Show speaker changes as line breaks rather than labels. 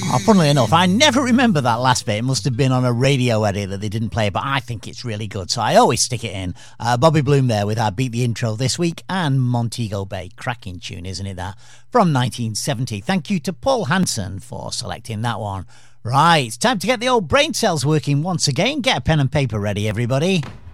Funnily enough, I never remember that last bit. It must have been on a radio edit that they didn't play, but I think it's really good, so I always stick it in. Bobby Bloom there with our Beat the Intro this week, and Montego Bay. Cracking tune, isn't it, that? From 1970. Thank you to Paul Hanson for selecting that one. Right, it's time to get the old brain cells working once again. Get a pen and paper ready, everybody.